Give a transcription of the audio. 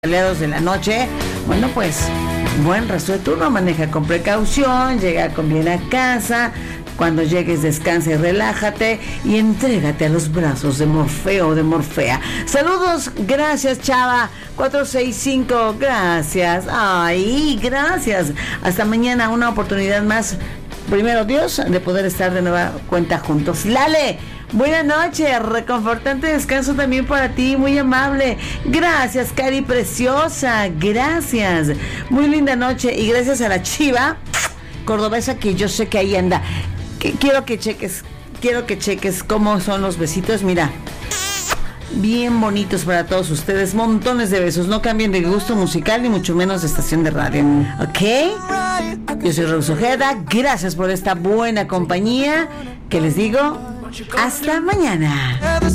aliados de la noche, bueno, pues buen resto de turno, maneja con precaución, llega con bien a casa. Cuando llegues, descansa y relájate y entrégate a los brazos de Morfeo o de Morfea. Saludos, gracias Chava 465, gracias, ay, gracias. Hasta mañana, una oportunidad más, primero Dios, de poder estar de nueva cuenta juntos. Lale, buenas noches, reconfortante descanso también para ti, muy amable. Gracias, Cari preciosa, gracias. Muy linda noche y gracias a la Chiva cordobesa que yo sé que ahí anda. Quiero que cheques cómo son los besitos, mira. Bien bonitos para todos ustedes, montones de besos, no cambien de gusto musical ni mucho menos de estación de radio, ¿ok? Yo soy Rose Ojeda, gracias por esta buena compañía, que les digo, hasta mañana.